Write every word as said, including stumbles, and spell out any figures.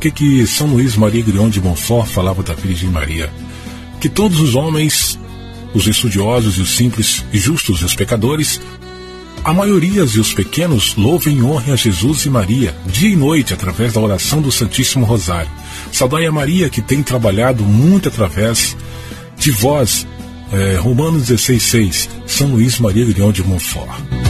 que que São Luís Maria Grion de Montfort falava da Virgem Maria. Que todos os homens, os estudiosos e os simples, e justos e os pecadores, a maioria e os pequenos louvem e honrem a Jesus e Maria, dia e noite, através da oração do Santíssimo Rosário. Saudai a Maria, que tem trabalhado muito através de vós. É, Romanos dezesseis, seis, São Luís Maria Grion de Montfort.